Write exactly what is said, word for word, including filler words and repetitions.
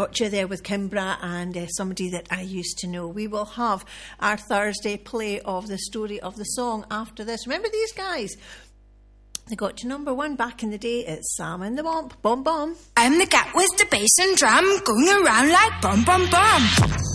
Gotcha there with Kimbra and uh, somebody that I used to know. We will have our Thursday play of the story of the song after this. Remember these guys? They got to number one back in the day. It's Sam and the Womp. Bomb Bomb. I'm the cat with the bass and drum, going around like bum bum bum.